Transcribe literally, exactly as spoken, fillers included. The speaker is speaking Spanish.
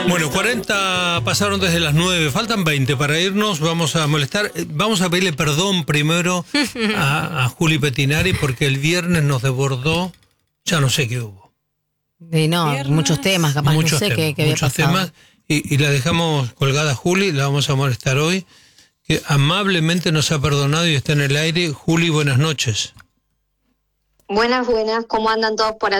Bueno, cuarenta pasaron desde las nueve, faltan veinte para irnos, vamos a molestar, vamos a pedirle perdón primero a, a Juli Pettinari porque el viernes nos desbordó, ya no sé qué hubo. Y no, Viernes. muchos temas, capaz Muchos no sé temas, qué, qué había muchos pasado. temas, y, y la dejamos colgada a Juli, la vamos a molestar hoy, que amablemente nos ha perdonado y está en el aire. Juli, buenas noches. Buenas, buenas, ¿cómo andan todos por